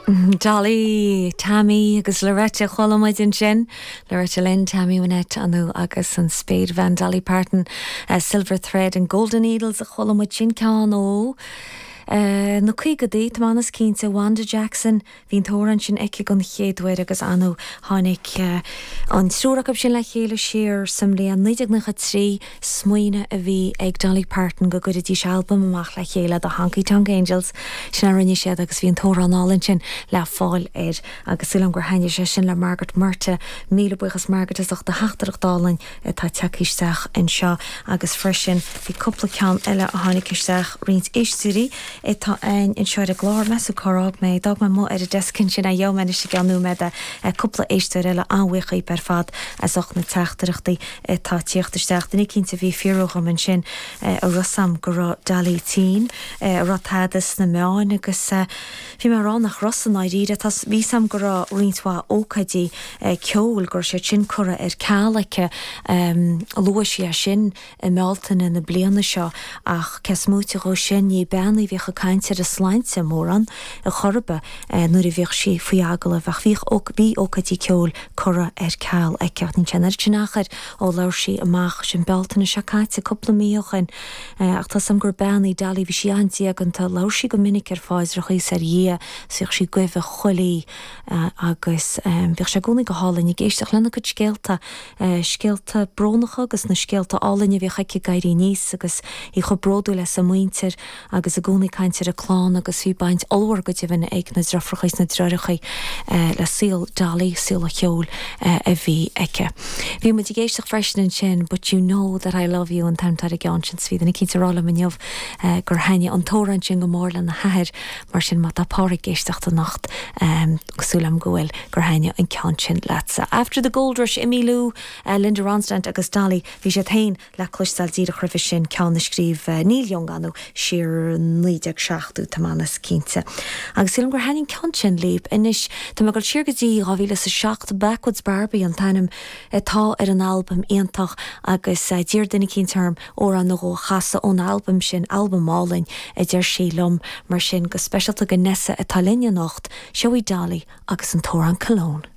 Dolly, Tammy agus Loretta Cholomaid in sin, Loretta Lynn, Tammy Wynette anú agus an Spade Van Dolly Parton, Silver Thread and Golden Needles a Cholomaid sin cean ó. No chuig go dé manas cínte Wanda Jackson hín tóran sin eice gon chéadhaid agus anú tháinig an trúracha sin le chéile siar sam léon 93 smuoine a bhí ag Dolly Parton go gcuid dtí album amach le chéile do Honky Tonk Angels sin a rinne siad agus bhíon tóranálinn sin le fáil éir agus silam gur haine sé sin le Margaret Murta míle buchas Margaret is de heachtarachtálainn tá teicisteach in seo agus freisin bhí coppla cean eile a tháinig isteach rins éistúí tá ein in seir a glár me a chorág mé dag me mó ar a descin sin a jomen is ganú me a coppla éiste eile anhuichaí per fad as och na teachtarachtaí tá tíochttasteach den cinnta bhí fiúcham an sin a Rossam go Dolly tí rotádas na meáin agus bhí mar rán nach Rossanáidíre tas bhí sam go rintá ócadí ceol gur sé sin chora ar cálacha luisi a sin i mealtain na bliana seo ach cesmúte go sin ní benna bhí kaintir a sláinte móran a chorbe nuair a bhíoh si faoi agla bheith bhí ócadí ceol chora ar cáil ag ceart ní tenar sinachir ó leir si amach sin beltainna se caiite coppla míochan ach tá sam gur bennaí dalí bhí si antí an tá leir si go minic ar fáisrechaí ar dhé suoh si goibh cholí agus bhíoh se gúna go hálainn i ggéisteach lena go scéalta brónacha agus na scéalta álainne bhí chaici gaiirí níos agus i chu brodú le sa muintir agus a gúna caiintir a chlán agus bhí baint olhar go dtíhanna ag na drafrachais na dreirechaí le síl Dolly síl a cheol a bhí aice. Bhí mu géisteach freisin sin, but you know that I love you an taimtar a gceann sin svíd na cinnte rála miniuh gur haine an tóran sin go mórla na hair mar sin mat apára géisteach a nacht gosúlam gohfuil gur haine an ceann sin letsa. After the Gold Rush Emilú, Linda Ronstadt agus Dolly bhí sé tain le cluisteil díra chruifi sin ceann na scríb Neil Young anú siar 96 tamánas cínte. Agus sílam gur hainn ceann sin líb inis tá me gur siar go dtí ráhíle sa 6 Backwoods Barbie an tainm tá ar an album iontach agus dír duine cíntarm ó an nó chasa ón album sin albumálainn a d deir sí lom mar sin go speisialta go nesa a talíne nacht seoí Dolly agus an tóran Cologne.